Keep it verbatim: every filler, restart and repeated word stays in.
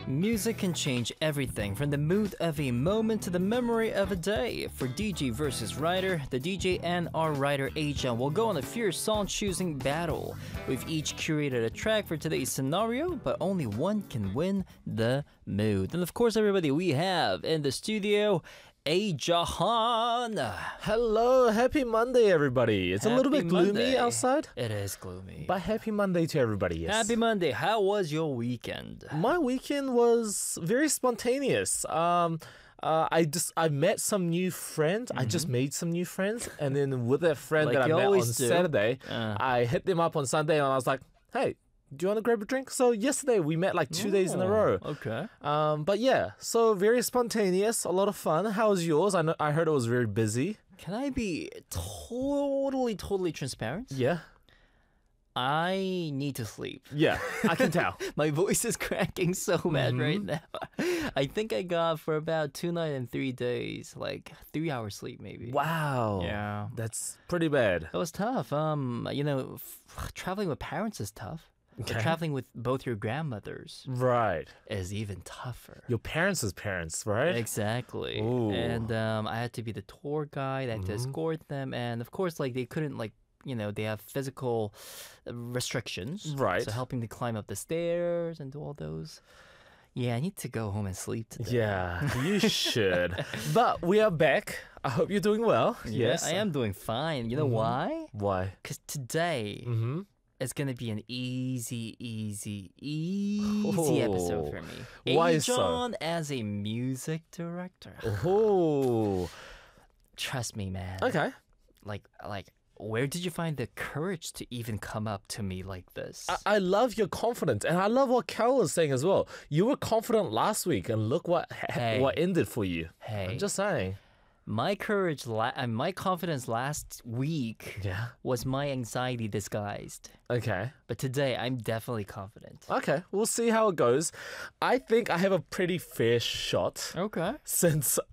Music can change everything from the mood of a moment to the memory of a day. For D J versus writer, the D J and our writer Aja will go on a fierce song choosing battle. We've each curated a track for today's scenario, but only one can win the mood. And of course, everybody, we have in the studio Aja Han. Hello, happy Monday, everybody. It's Happy a little bit gloomy Monday. outside, It is gloomy. but happy Monday to everybody. Yes. Happy Monday. How was your weekend? My weekend was very spontaneous. Um, uh, I just I met some new friends. I just made some new friends, and then with that friend Like that I you met on always do. Saturday, Uh. I hit them up on Sunday, and I was like, "Hey, do you want to grab a drink?" So yesterday we met like two days in a row. Oh, Okay. Um, but yeah, so very spontaneous, a lot of fun. How was yours? I know I heard it was very busy. Can I be totally, totally transparent? Yeah, I need to sleep. yeah, I can tell. My voice is cracking so bad right Mm-hmm. now. I think I got for about two nights and three days, like three hours sleep maybe. Wow. Yeah. That's pretty bad. That was tough. Um, you know, f- traveling with parents is tough. But Okay. traveling with both your grandmothers Right. is even tougher. Your parents' parents, right? Exactly. Ooh. And um, I had to be the tour guide. I had to Mhm. escort them, and of course, like they couldn't like you know they have physical uh, restrictions. Right. So helping to climb up the stairs and do all those. Yeah, I need to go home and sleep today. Yeah, you should. But we are back. I hope you're doing well. Yeah, Yes. I am doing fine. You know Mhm. why? Why? Because today Mm-hmm. is gonna be an easy, easy, easy episode Oh. for me. Why so? Ajon as a music director. Oh. Trust me, man. Okay. Like, like, where did you find the courage to even come up to me like this? I, I love your confidence, and I love what Carol is saying as well. You were confident last week, and look what ha- Hey. what ended for you. Hey. I'm just saying. my courage, la- uh, my confidence last week Yeah. was my anxiety disguised. Okay. But today, I'm definitely confident. Okay. We'll see how it goes. I think I have a pretty fair shot. Okay. Since